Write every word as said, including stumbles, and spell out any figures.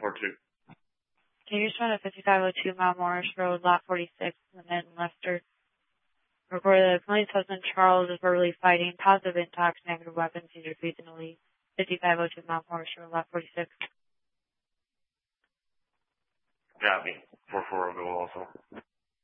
four two. Can you respond to fifty-five oh two Mount Morris Road, Lot forty-six, Lynette and Lester? Recorded that the plaintiff's husband Charles is verbally fighting, positive intox, negative weapons, seizure feasibly. fifty-five oh two Mount Morris Road, Lot forty-six. Got me. four four will go also.